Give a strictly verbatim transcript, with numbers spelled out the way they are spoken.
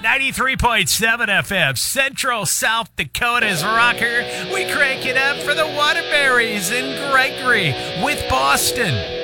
ninety-three point seven F M, Central South Dakota's rocker. We crank it up for the Waterburys and Gregory with Boston.